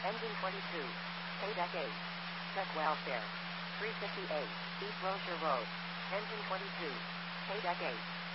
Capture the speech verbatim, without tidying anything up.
Engine twenty-two. K-Deck eight. Check welfare. three fifty-eight. East Rocher Road. Engine twenty-two. K-Deck eight.